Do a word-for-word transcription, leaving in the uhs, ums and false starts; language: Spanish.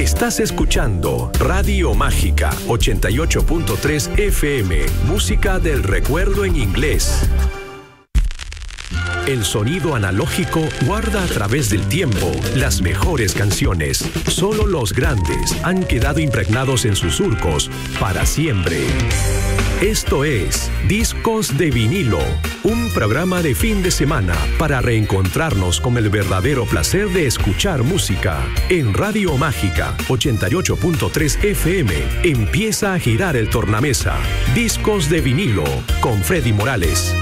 Estás escuchando Radio Mágica ochenta y ocho punto tres F M, música del recuerdo en inglés. El sonido analógico guarda a través del tiempo las mejores canciones. Solo los grandes han quedado impregnados en sus surcos para siempre. Esto es Discos de Vinilo, un programa de fin de semana para reencontrarnos con el verdadero placer de escuchar música. En Radio Mágica ochenta y ocho punto tres F M empieza a girar el tornamesa. Discos de Vinilo con Freddy Morales.